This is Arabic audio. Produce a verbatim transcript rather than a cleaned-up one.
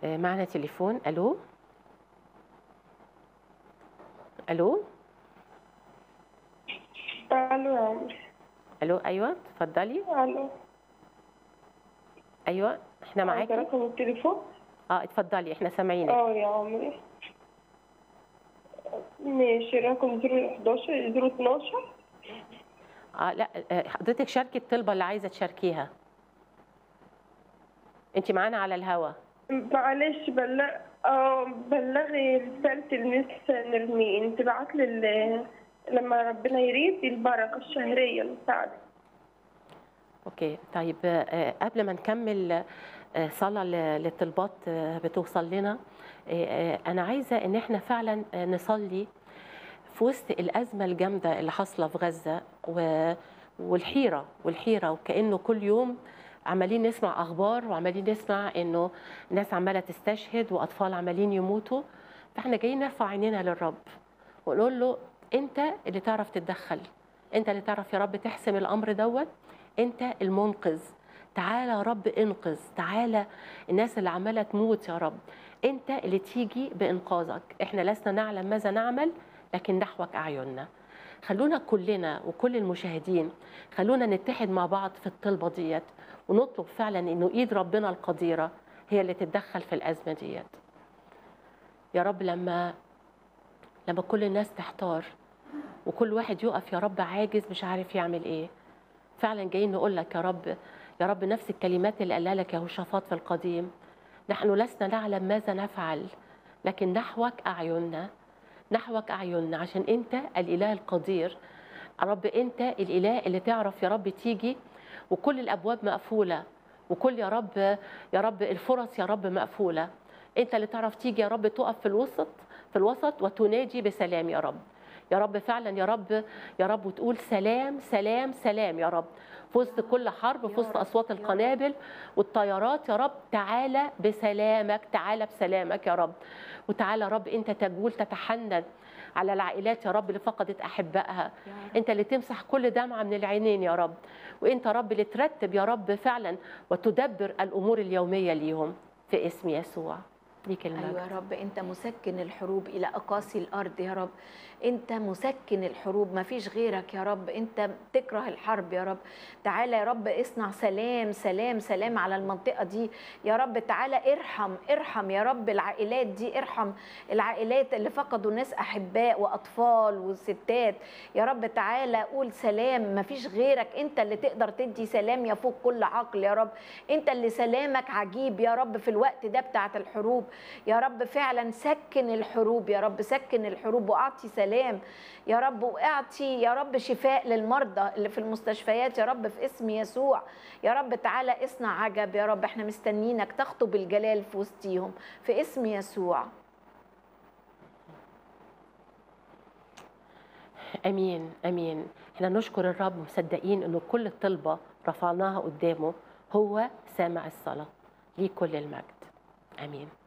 آه، معنا تليفون. الو الو الو يا عمري. الو ايوه اتفضلي. الو. ايوه احنا عايزة معاكي. رقم التليفون. اه اتفضلي احنا سامعينك. اه يا عمري. ماشي، رقم صفر حداشر صفر اتناشر. اه لا، آه، حضرتك شاركي الطلبه اللي عايزه تشاركيها. انت معانا على الهوا. معلش بلغ اه بلغي رسالة المس نرمين تبعت لي ال- لما ربنا يريد البركة الشهرية المساعدة. اوكي طيب، آه، قبل ما نكمل آه، صلاة ل- للطلبات آه، بتوصل لنا، آه، آه، أنا عايزة إن إحنا فعلا آه، نصلي في وسط الأزمة الجامدة اللي حاصلة في غزة و- والحيرة والحيرة وكأنه كل يوم عمالين نسمع أخبار وعمالين نسمع إنه ناس عمالة تستشهد وأطفال عمالين يموتوا. فإحنا جايين نرفع عينينا للرب ونقول له أنت اللي تعرف تتدخل، أنت اللي تعرف يا رب تحسم الأمر دوت، أنت المنقذ. تعالى يا رب انقذ، تعالى الناس اللي عمالة تموت يا رب، أنت اللي تيجي بإنقاذك. إحنا لسنا نعلم ماذا نعمل لكن نحوك أعيننا. خلونا كلنا وكل المشاهدين خلونا نتحد مع بعض في الطلبة ديت ونطلب فعلا إنه إيد ربنا القديرة هي اللي تتدخل في الأزمة ديت. يا رب لما لما كل الناس تحتار وكل واحد يقف يا رب عاجز مش عارف يعمل ايه، فعلا جايين نقول لك يا رب، يا رب نفس الكلمات اللي قالها لك يهوشافاط في القديم، نحن لسنا نعلم ماذا نفعل لكن نحوك أعيننا، نحوك أعيننا عشان أنت الإله القدير. يا رب أنت الإله اللي تعرف يا رب تيجي وكل الأبواب مقفولة وكل يا رب يا رب الفرص يا رب مقفولة. أنت اللي تعرف تيجي يا رب تقف في الوسط في الوسط وتناجي بسلام يا رب. يا رب فعلا يا رب يا رب وتقول سلام سلام سلام يا رب في وسط كل حرب، في وسط أصوات القنابل والطيارات. يا رب تعالى بسلامك، تعالى بسلامك يا رب. وتعالى يا رب أنت تجول تتحنن على العائلات يا رب اللي فقدت أحبائها، أنت اللي تمسح كل دمعة من العينين يا رب، وأنت يا رب اللي ترتب يا رب فعلا وتدبر الأمور اليومية ليهم في اسم يسوع. ليك المجد. أيوة يا رب، أنت مسكن الحروب إلى أقاصي الأرض يا رب، أنت مسكن الحروب، ما فيش غيرك يا رب، أنت بتكره الحرب يا رب. تعالى يا رب اصنع سلام سلام سلام على المنطقة دي يا رب. تعالى ارحم ارحم يا رب العائلات دي، ارحم العائلات اللي فقدوا ناس أحباء وأطفال وستات يا رب. تعالى قول سلام، ما فيش غيرك، أنت اللي تقدر تدي سلام يفوق كل عقل يا رب. أنت اللي سلامك عجيب يا رب في الوقت ده بتاعت الحروب يا رب. فعلا سكن الحروب يا رب، سكن الحروب واعطي سلام يا رب، واعطي يا رب شفاء للمرضى اللي في المستشفيات يا رب في اسم يسوع يا رب. تعالى اصنع عجب يا رب، احنا مستنيينك تخطب الجلال في وسطيهم في اسم يسوع. امين امين. احنا نشكر الرب مصدقين انه كل الطلبه رفعناها قدامه هو سامع الصلاه. ليه كل المجد. امين.